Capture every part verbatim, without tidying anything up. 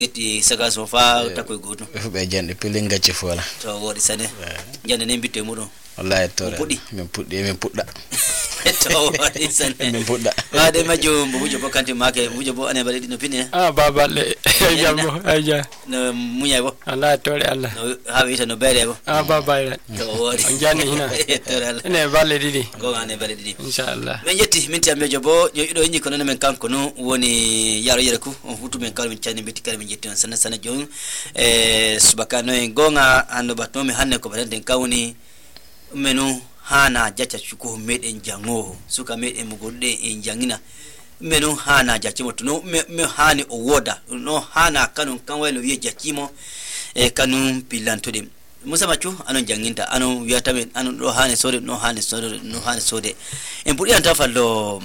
eti saga so fa takoy goto be jande pelin gacce fola to wodi sane jande ne bitte mudon wallahi to min puddi min pudda to wodi sane min pudda wade majo bujo bokanti make bujo bo ane baledi no pine ah baba le jambo aja no munya bo Allah tole Allah ha wi no bere bo ah baba le to wodi jande hina ene balle didi go ane baledi didi inshallah men jetti min tambe jobo do yinji kono men kanko no woni yaro yere ku on futu men kalmin chani beti kalmin jetti on sana sana jon e subakano en gonga ando batno me hanne ko balden kawni menu hana jacha chuko meden jango suka meden mugode en jangina menu hana jachimo to me, me hani o woda no hana kanun kanwelo ye jachimo e kanun pilantode musa machu anon janginta anon wiata men anon do hani sode no hani sode no hani sode en pudi anta fallo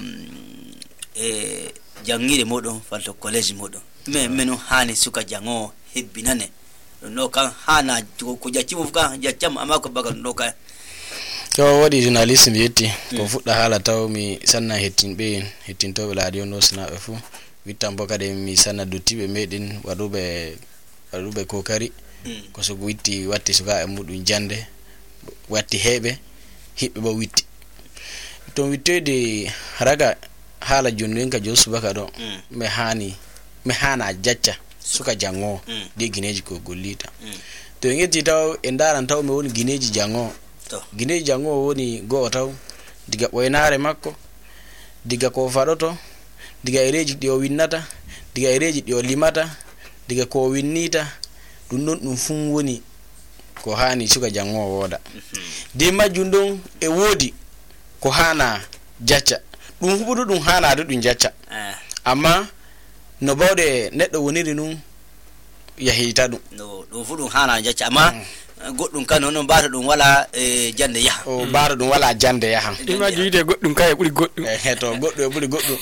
e jangire modon falto college modon me menu hani suka jango hebbinane no kan hana ko jachimo fuka jacham amako baga no ka to wadi journalist mi yetti ko fudda hala taw mi sanna hettinbe hettintobe radio no sna be fu wittam bokade mi sanna duttibe meden wadube wadube kokari ko so witti watti suka e mudun jande watti hebe hibbe bo witti to wittede raga hala jonne ka jo subaka do me hani me hana jacca suka jango de gineji ko gollita to ngeti taw e ndaran taw me woni gineji jango to gineji jango woni go taw diga boynare makko diga ko fadoto diga ereji di o winnata diga ereji di o limata diga ko winnita dun non dum fun woni ko hani suka jango woda de majundon e wodi ko hana jacca dum hubudu dum hana do dum jacca amma no bawde neddo woniri nun yahita dum no dum fudu hana jacca amma goddum kanu non baata dum wala e jande yaha o baara dum wala jande yaha ima jiide goddum kay buri goddum eh to goddo e buri goddum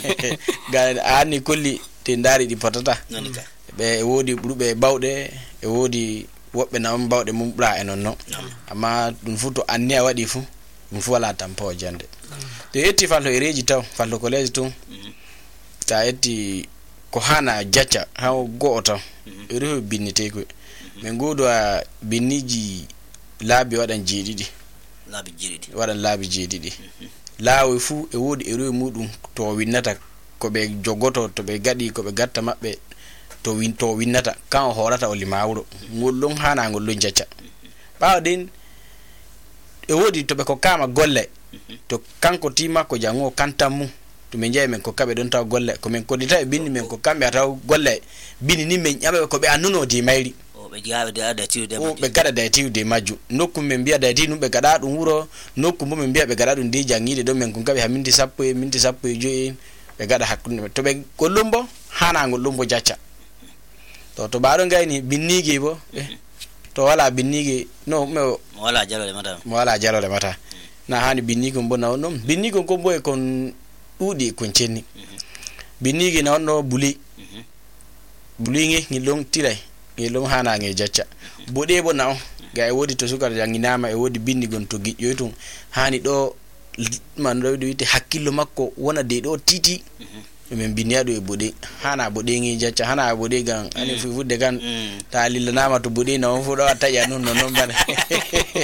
ga ani kolli te ndari di patata nonika be wodi burube bawde e wodi wobbe nam bawde mum bra e nonno amma dum futo anni a wadi fu dum fu wala tampo jande de etti fallo ereji taw fallo college tum ta etti ko hana jacca hawo go'oto ero binnite ko men godo a binniji laabi wadan jeedidi laabi jeedidi wadan laabi jeedidi laawi fu e wodi ero mudum to winnata ko be jogoto to be gadi ko be gatta mabbe to win to winnata kan horata o limawro ngollon hana ngollon jacca baawden e wodi to be ko kama golle to kanko tima ko jango kantammu to men jey men ko kabe don taw golle ko men ko dita e binni men ko kambe taw golle binni ni men nyabe ko be annuno di mayri o be jaabe da da tiwde o be gada da tiwde maju nokku men biya da tinu be gada dum wuro nokku mo men biya be gada dum di jangide do men ko kabe ha minti sappo e minti sappo e joyi be gada hakkunde to be gollumbo hana gollumbo jacca to to baado ngayni binnigi bo eh to wala binnigi no me wala jalole mata wala jalole mata na hani binnigi ko bona non binnigi ko boy kon udi ko cenni binnigi na onno buli buli ngi ngilong tiray ngilong hana ngi jacca bode bo na ga e wodi to sukar janginama e wodi binni gon to gijjo tum hani do man do wiite hakkillo makko wona de do titi men binniado e bode hana bode ngi jacca hana bode gan ani fu fudde gan ta lillanama to bode na on fu do taja non non bane